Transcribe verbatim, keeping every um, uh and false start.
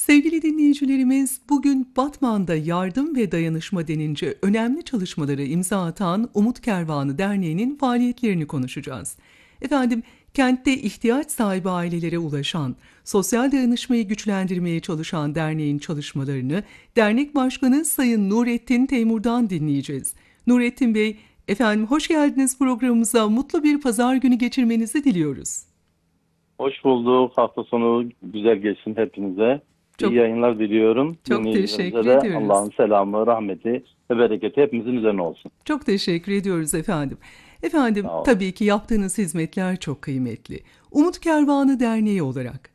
Sevgili dinleyicilerimiz, bugün Batman'da yardım ve dayanışma denince önemli çalışmaları imza atan Umut Kervanı Derneği'nin faaliyetlerini konuşacağız. Efendim, kentte ihtiyaç sahibi ailelere ulaşan, sosyal dayanışmayı güçlendirmeye çalışan derneğin çalışmalarını dernek başkanı Sayın Nurettin Teymur'dan dinleyeceğiz. Nurettin Bey, efendim hoş geldiniz programımıza. Mutlu bir pazar günü geçirmenizi diliyoruz. Hoş bulduk. Hafta sonu güzel geçsin hepinize. İyi Çok yayınlar diliyorum. çok Dinleyicilerimize teşekkür de ediyoruz. Allah'ın selamı, rahmeti ve bereketi hepimizin üzerine olsun. Çok teşekkür ediyoruz efendim. Efendim, Sağ olun. tabii ki yaptığınız hizmetler çok kıymetli. Umut Kervanı Derneği olarak